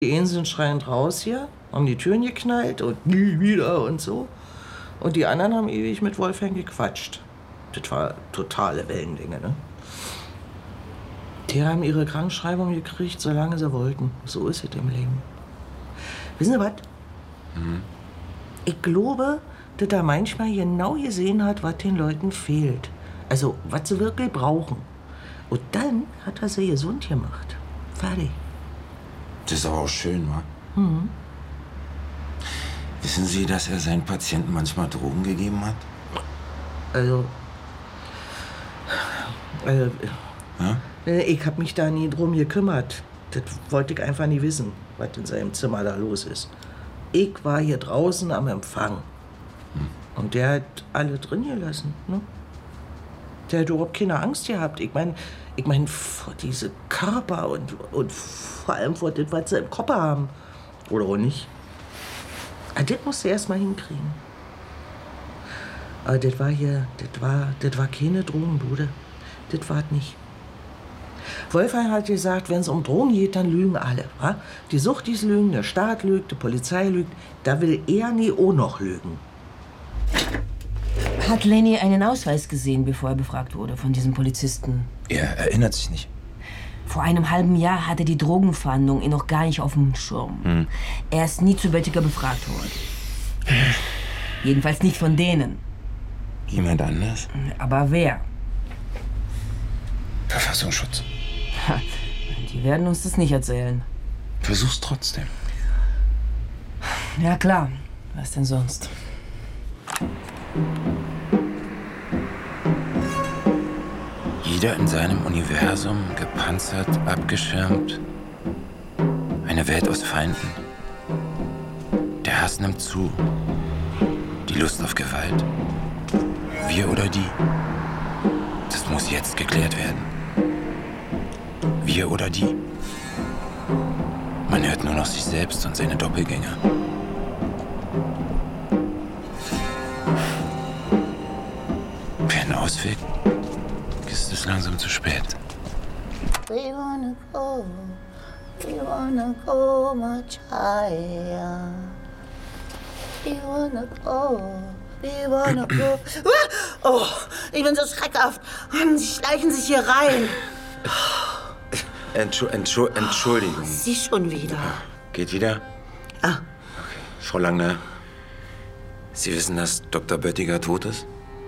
Die einen sind schreiend raus hier, haben die Türen geknallt und nie wieder und so. Und die anderen haben ewig mit Wolfgang gequatscht. Das war totale Wellenlänge, ne? Die haben ihre Krankschreibung gekriegt, solange sie wollten. So ist es im Leben. Wissen Sie was? Ich glaube, dass er manchmal genau gesehen hat, was den Leuten fehlt. Also, was sie wirklich brauchen. Und dann hat er sie gesund gemacht. Fertig. Das ist aber auch schön, wa? Wissen Sie, dass er seinen Patienten manchmal Drogen gegeben hat? Also, Ja? ich hab mich da nie drum gekümmert. Das wollte ich einfach nie wissen, was in seinem Zimmer da los ist. Ich war hier draußen am Empfang. Und der hat alle drin gelassen, ne? Der hat überhaupt keine Angst gehabt. Ich mein, vor diese Körper und vor allem vor das, was sie im Kopf haben. Oder auch nicht. Das musst du erst mal hinkriegen. Aber das war keine Drogenbude. Das war nicht. Wolfgang hat gesagt, wenn es um Drogen geht, dann lügen alle. Wa? Die Suchtis lügen, der Staat lügt, die Polizei lügt. Da will er nie auch noch lügen. Hat Lenny einen Ausweis gesehen, bevor er befragt wurde von diesem Polizisten? Er erinnert sich nicht. Vor einem halben Jahr hatte die Drogenfahndung ihn noch gar nicht auf dem Schirm. Er ist nie zu Böttiger befragt worden. Jedenfalls nicht von denen. Jemand anders? Aber wer? Verfassungsschutz. Die werden uns das nicht erzählen. Versuch's trotzdem. Ja klar, was denn sonst? Jeder in seinem Universum, gepanzert, abgeschirmt. Eine Welt aus Feinden. Der Hass nimmt zu. Die Lust auf Gewalt. Wir oder die? Das muss jetzt geklärt werden. Wir oder die? Man hört nur noch sich selbst und seine Doppelgänger. Für einen Ausweg ist es langsam zu spät. We wanna go much higher. We wanna go. Oh, ich bin so schreckhaft. Sie schleichen sich hier rein. Entschuldigung. Sie schon wieder. Geht wieder? Ah, Frau Langner, Sie wissen, dass Dr. Böttiger tot ist?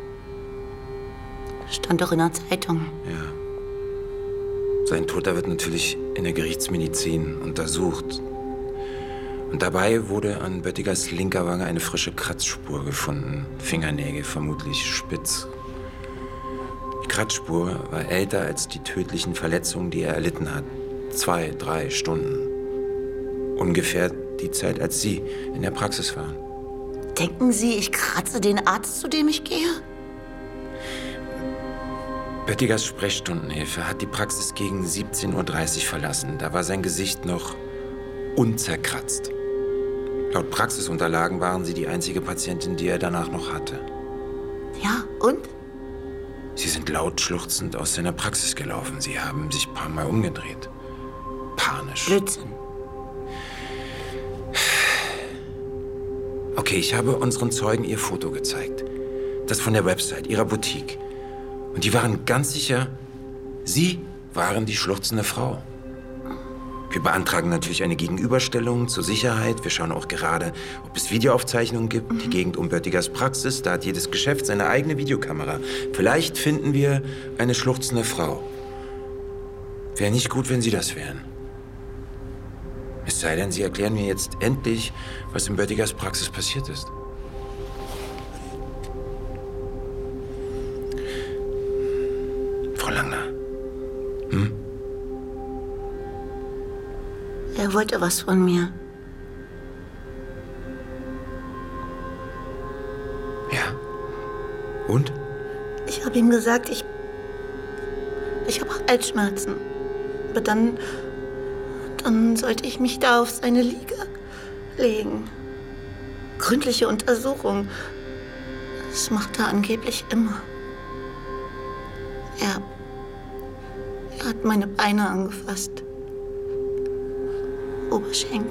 stand doch in der Zeitung. Ja. Sein Toter wird natürlich in der Gerichtsmedizin untersucht. Und dabei wurde an Böttigers linker Wange eine frische Kratzspur gefunden. Fingernägel, vermutlich spitz. Die Kratzspur war älter als die tödlichen Verletzungen, die er erlitten hat. 2, 3 Stunden. Ungefähr die Zeit, als Sie in der Praxis waren. Denken Sie, ich kratze den Arzt, zu dem ich gehe? Böttigers Sprechstundenhilfe hat die Praxis gegen 17:30 Uhr verlassen. Da war sein Gesicht noch unzerkratzt. Laut Praxisunterlagen waren Sie die einzige Patientin, die er danach noch hatte. Ja, und? Sie sind laut schluchzend aus seiner Praxis gelaufen. Sie haben sich ein paar Mal umgedreht. Panisch. Blödsinn. Okay, ich habe unseren Zeugen Ihr Foto gezeigt. Das von der Website, Ihrer Boutique. Und die waren ganz sicher, Sie waren die schluchzende Frau. Wir beantragen natürlich eine Gegenüberstellung zur Sicherheit. Wir schauen auch gerade, ob es Videoaufzeichnungen gibt. Die Gegend um Böttigers Praxis, da hat jedes Geschäft seine eigene Videokamera. Vielleicht finden wir eine schluchzende Frau. Wäre nicht gut, wenn Sie das wären. Es sei denn, Sie erklären mir jetzt endlich, was in Böttigers Praxis passiert ist. Frau Langner. Er wollte was von mir. Ja. Und? Ich habe ihm gesagt, ich habe Halsschmerzen. Aber dann sollte ich mich da auf seine Liege legen. Gründliche Untersuchung. Das macht er angeblich immer. Er hat meine Beine angefasst. Oberschenkel.